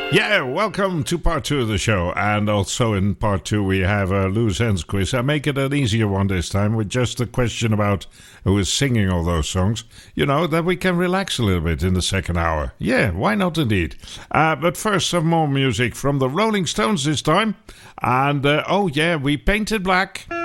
Yeah, welcome to part two of the show. And also in part two, we have a loose ends quiz. I make it an easier one this time with just a question about who is singing all those songs. You know, that we can relax a little bit in the second hour. Yeah, why not indeed? But first, some more music from the Rolling Stones this time. And, oh yeah, we painted black.